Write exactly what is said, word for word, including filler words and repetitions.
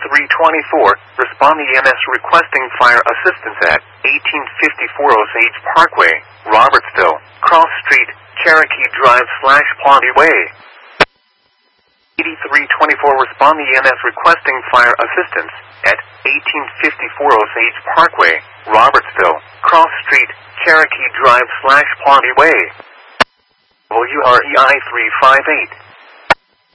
eighty-three twenty-four, respond E M S requesting fire assistance at eighteen fifty-four Osage Parkway, Robertsville, Cross Street, Cherokee Drive slash Pondy Way. eighty-three twenty-four, respond E M S requesting fire assistance at eighteen fifty-four Osage Parkway, Robertsville, Cross Street, Cherokee Drive slash Pondy Way. W R E I three five eight.